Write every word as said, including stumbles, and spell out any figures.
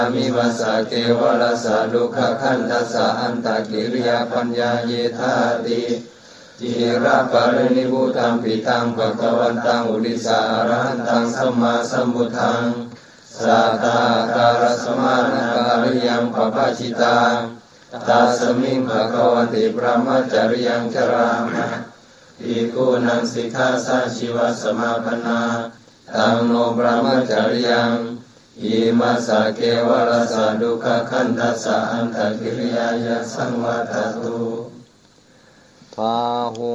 มิวัสสะเกวรสะดุขขันธัสสะอันตกิริยาปัญญาเยธาติจิระปรินิพุตังปิตังภคะวันตังอุดิสาอรหันตังสัมมาสัมพุทธังสัทธาการสมานาการิยังปปชิตังตัสมิงภคะวติพระมัจจริยังชรามะภิกขุนังสิกขาสังชีวสมาปนาตังโนพระมัจจริยังอิมัสสะเกวรสะดุขขันธัสสะอันตกิริยายะสังวัตตุพาหุ